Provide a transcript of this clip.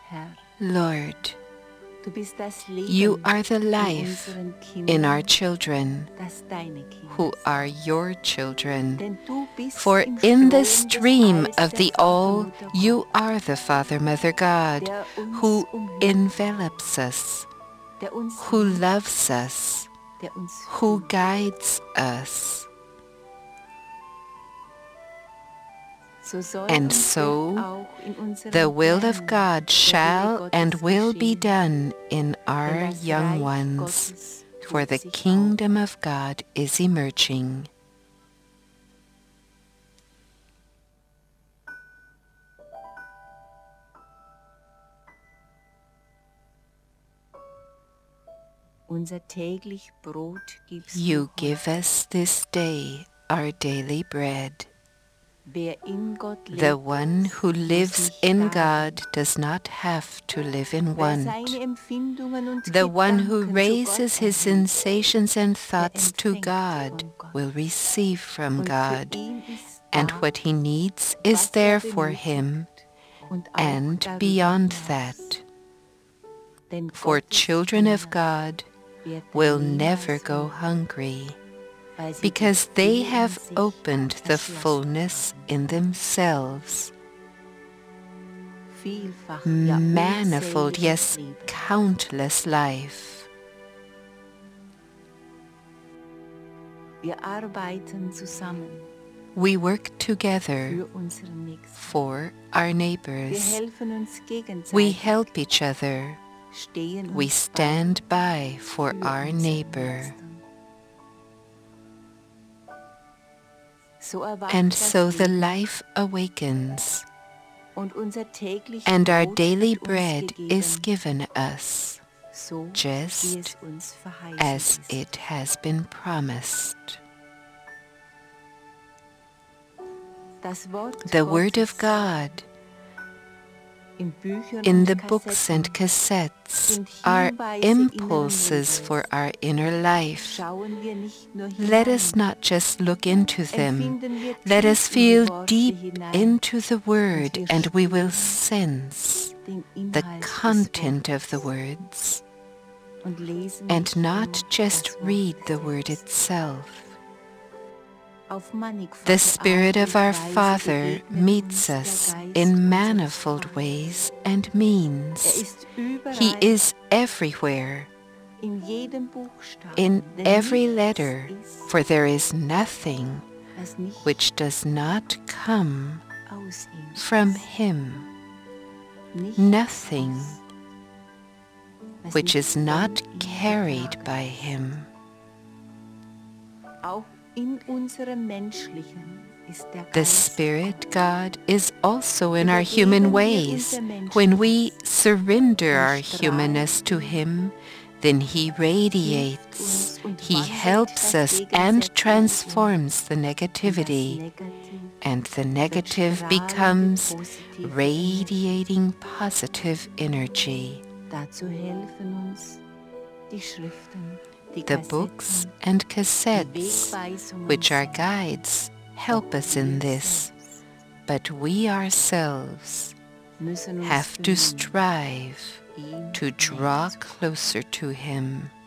Lord, you are the life in our children, who are your children. For in the stream of the all, you are the Father, Mother God, who envelops us, who loves us, who guides us. And so the will of God shall and will be done in our young ones, for the kingdom of God is emerging. You give us this day our daily bread. The one who lives in God does not have to live in want. The one who raises his sensations and thoughts to God will receive from God, and what he needs is there for him, and beyond that. For children of God will never go hungry, because they have opened the fullness in themselves. Manifold, yes, countless life. We work together for our neighbors. We help each other. We stand by for our neighbor. And so the life awakens, and our daily bread is given us, just as it has been promised. The Word of God in the books and cassettes are impulses for our inner life. Let us not just look into them. Let us feel deep into the Word, and we will sense the content of the words, and not just read the Word itself. The Spirit of our Father meets us in manifold ways and means. He is everywhere, in every letter, for there is nothing which does not come from Him, nothing which is not carried by Him. The Spirit God is also in our human ways. When we surrender our humanness to Him, then He radiates. He helps us and transforms the negativity, and the negative becomes radiating positive energy. The books and cassettes, which are guides, help us in this, but we ourselves have to strive to draw closer to Him.